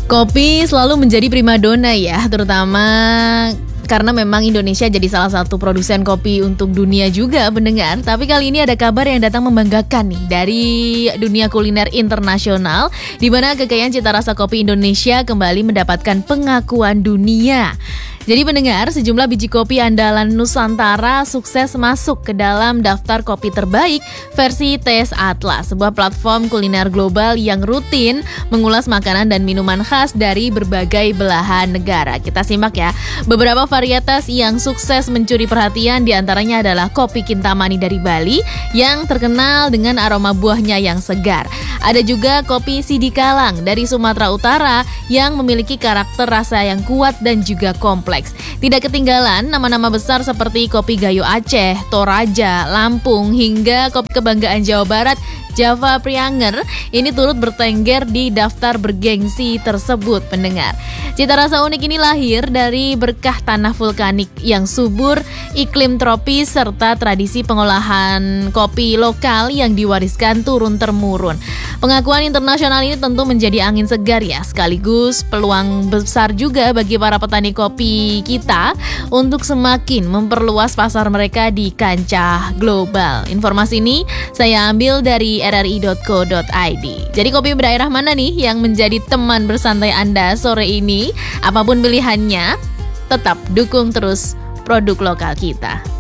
Kopi selalu menjadi primadona ya, terutama karena memang Indonesia jadi salah satu produsen kopi untuk dunia juga pendengar. Tapi kali ini ada kabar yang datang membanggakan nih dari dunia kuliner internasional, di mana kekayaan cita rasa kopi Indonesia kembali mendapatkan pengakuan dunia. Jadi pendengar, sejumlah biji kopi andalan Nusantara sukses masuk ke dalam daftar kopi terbaik versi Taste Atlas, sebuah platform kuliner global yang rutin mengulas makanan dan minuman khas dari berbagai belahan negara. Kita simak ya, beberapa varietas yang sukses mencuri perhatian diantaranya adalah kopi Kintamani dari Bali yang terkenal dengan aroma buahnya yang segar. Ada juga kopi Sidikalang dari Sumatera Utara yang memiliki karakter rasa yang kuat dan juga kompleks. Tidak ketinggalan nama-nama besar seperti kopi Gayo Aceh, Toraja, Lampung, hingga kopi kebanggaan Jawa Barat, Java Prianger, ini turut bertengger di daftar bergengsi tersebut pendengar. Cita rasa unik ini lahir dari berkah tanah vulkanik yang subur, iklim tropis, serta tradisi pengolahan kopi lokal yang diwariskan turun-temurun. Pengakuan internasional ini tentu menjadi angin segar ya, sekaligus peluang besar juga bagi para petani kopi kita untuk semakin memperluas pasar mereka di kancah global. Informasi ini saya ambil dari rri.co.id. Jadi kopi daerah mana nih yang menjadi teman bersantai Anda sore ini? Apapun pilihannya, tetap dukung terus produk lokal kita.